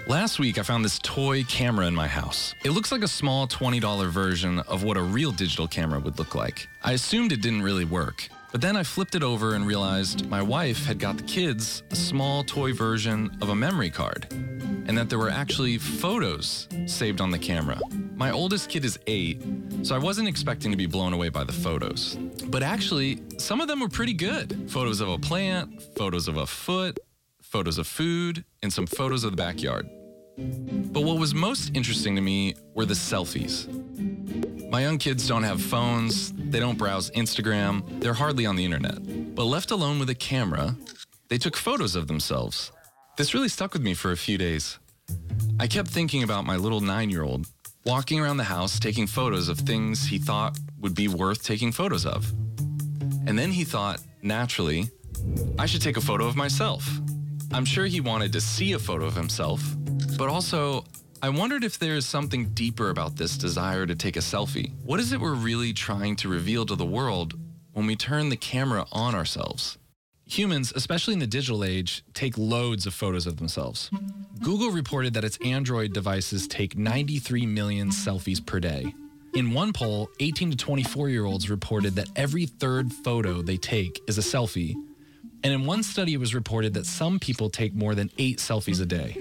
Last week, I found this toy camera in my house. It looks like a small $20 version of what a real digital camera would look like. I assumed it didn't really work, but then I flipped it over and realized my wife had got the kids a small toy version of a memory card, and that there were actually photos saved on the camera. My oldest kid is 8, so I wasn't expecting to be blown away by the photos. But actually, some of them were pretty good. Photos of a plant, photos of a foot, photos of food, and some photos of the backyard. But what was most interesting to me were the selfies. My young kids don't have phones, they don't browse Instagram, they're hardly on the internet. But left alone with a camera, they took photos of themselves. This really stuck with me for a few days. I kept thinking about my little 9-year-old walking around the house taking photos of things he thought would be worth taking photos of. And then he thought, naturally, I should take a photo of myself. I'm sure he wanted to see a photo of himself, but also, I wondered if there is something deeper about this desire to take a selfie. What is it we're really trying to reveal to the world when we turn the camera on ourselves? Humans, especially in the digital age, take loads of photos of themselves. Google reported that its Android devices take 93 million selfies per day. In one poll, 18 to 24-year-olds reported that every third photo they take is a selfie. And in one study, it was reported that some people take more than 8 selfies a day.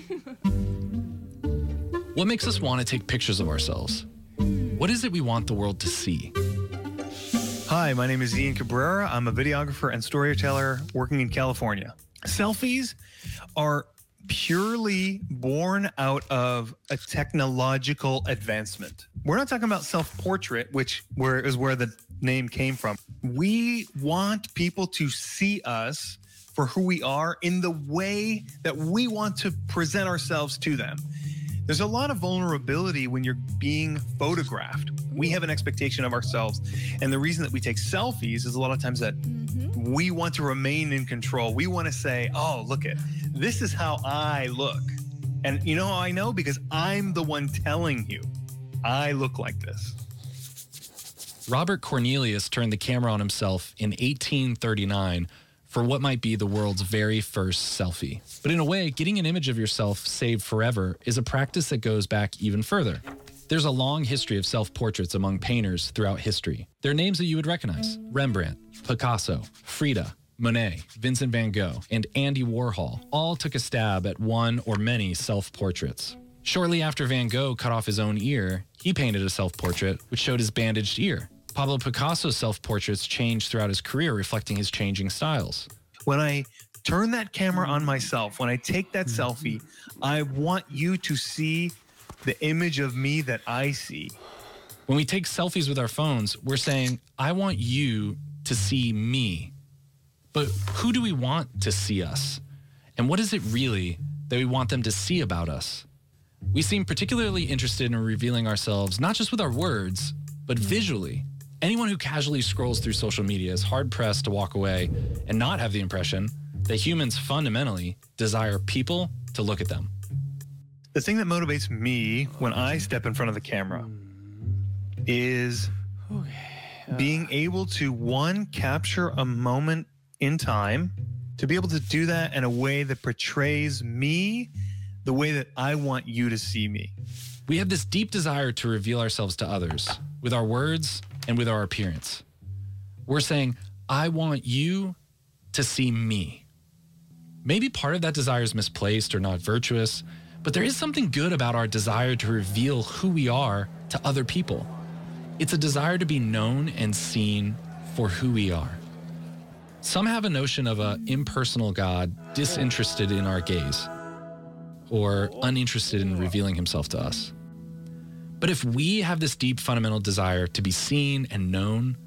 What makes us want to take pictures of ourselves? What is it we want the world to see? Hi, my name is Ian Cabrera. I'm a videographer and storyteller working in California. Selfies are purely born out of a technological advancement. We're not talking about self-portrait, which is where the name came from. We want people to see us for who we are in the way that we want to present ourselves to them. There's a lot of vulnerability when you're being photographed. We have an expectation of ourselves. And the reason that we take selfies is a lot of times that we want to remain in control. We want to say, oh, look it, this is how I look. And you know how I know? Because I'm the one telling you I look like this. Robert Cornelius turned the camera on himself in 1839 for what might be the world's very first selfie. But in a way, getting an image of yourself saved forever is a practice that goes back even further. There's a long history of self-portraits among painters throughout history. There are names that you would recognize: Rembrandt, Picasso, Frida, Monet, Vincent van Gogh, and Andy Warhol all took a stab at one or many self-portraits. Shortly after Van Gogh cut off his own ear, he painted a self-portrait which showed his bandaged ear. Pablo Picasso's self-portraits changed throughout his career, reflecting his changing styles. When I turn that camera on myself, when I take that selfie, I want you to see the image of me that I see. When we take selfies with our phones, we're saying, I want you to see me. But who do we want to see us? And what is it really that we want them to see about us? We seem particularly interested in revealing ourselves, not just with our words, but visually. Anyone who casually scrolls through social media is hard-pressed to walk away and not have the impression that humans fundamentally desire people to look at them. The thing that motivates me when I step in front of the camera is being able to, one, capture a moment in time, to be able to do that in a way that portrays me the way that I want you to see me. We have this deep desire to reveal ourselves to others with our words and with our appearance. We're saying, I want you to see me. Maybe part of that desire is misplaced or not virtuous, but there is something good about our desire to reveal who we are to other people. It's a desire to be known and seen for who we are. Some have a notion of an impersonal God disinterested in our gaze, or uninterested in revealing himself to us. But if we have this deep fundamental desire to be seen and known,